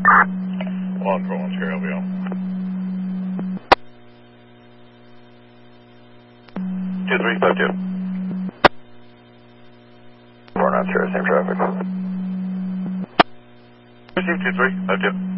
141 Sierra, I'll be on. 2352. 49 Sierra, same traffic. Receive 2352.